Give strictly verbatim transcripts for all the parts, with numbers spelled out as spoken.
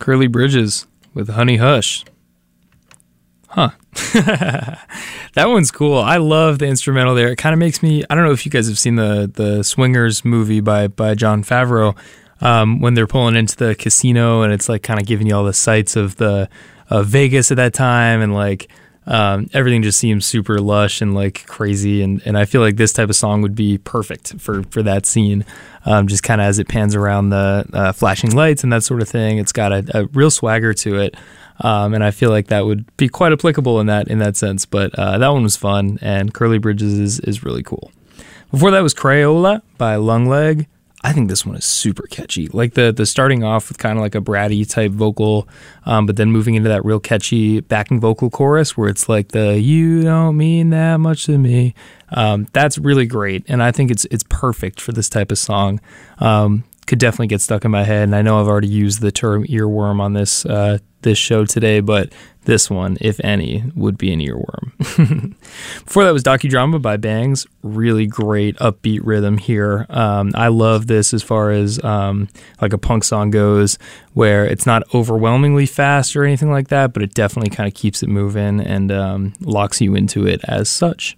Curly Bridges with Honey Hush. Huh. That one's cool. I love the instrumental there. It kind of makes me, I don't know if you guys have seen the the Swingers movie by, by Jon Favreau, um, when they're pulling into the casino and it's like kind of giving you all the sights of the of Vegas at that time, and like um, everything just seems super lush and like crazy. And, and I feel like this type of song would be perfect for, for that scene. Um, just kind of as it pans around the uh, flashing lights and that sort of thing. It's got a, a real swagger to it. Um, and I feel like that would be quite applicable in that in that sense. But uh, that one was fun, and Curly Bridges is, is really cool. Before that was Crayola by Lungleg. I think this one is super catchy. Like the the starting off with kind of like a bratty type vocal, um, but then moving into that real catchy backing vocal chorus where it's like the "you don't mean that much to me." Um, that's really great, and I think it's it's perfect for this type of song. Um, could definitely get stuck in my head, and I know I've already used the term earworm on this uh, this show today, but this one, if any, would be an earworm. Before that was Docudrama by Bangs. Really great upbeat rhythm here. Um, I love this as far as um, like a punk song goes, where it's not overwhelmingly fast or anything like that, but it definitely kind of keeps it moving and um, locks you into it as such.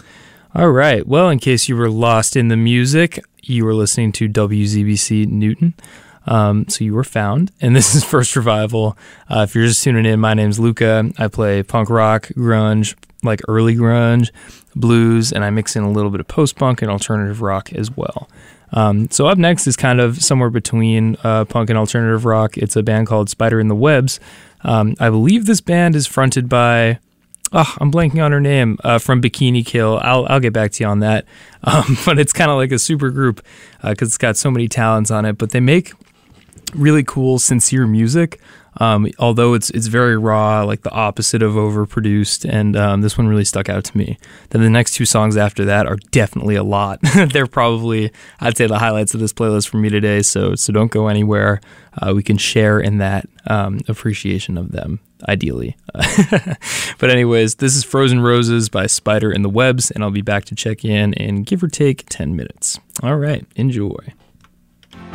All right. Well, in case you were lost in the music, you were listening to W Z B C Newton. Um, so you were found, and this is First Revival. Uh, if you're just tuning in, my name's Luca. I play punk rock, grunge, like early grunge, blues, and I mix in a little bit of post-punk and alternative rock as well. Um, so up next is kind of somewhere between uh, punk and alternative rock. It's a band called Spider in the Webs. Um, I believe this band is fronted by... Oh, I'm blanking on her name, uh, from Bikini Kill. I'll I'll get back to you on that. Um, but it's kind of like a super group because uh, it's got so many talents on it. But they make really cool, sincere music. Um, although it's it's very raw, like the opposite of overproduced, and um, this one really stuck out to me. Then the next two songs after that are definitely a lot. They're probably, I'd say, the highlights of this playlist for me today, so so don't go anywhere. Uh, we can share in that um, appreciation of them, ideally. But anyways, this is Frozen Roses by Spider in the Webs, and I'll be back to check in in give or take ten minutes. All right, enjoy.